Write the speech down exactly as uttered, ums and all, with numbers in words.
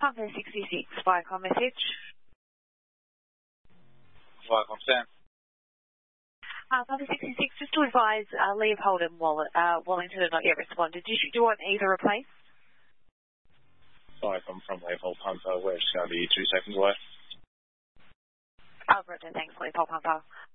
Papa sixty-six, Viacom message. Viacom, Sam. Uh, Papa sixty-six, just to advise, uh, Leopold and Wall- uh, Wallington have not yet responded. Do you, do you want either replaced? Viacom from Leopold Pumper. We're just going to be two seconds away. Oh, Roger, thanks, Leopold Pumper.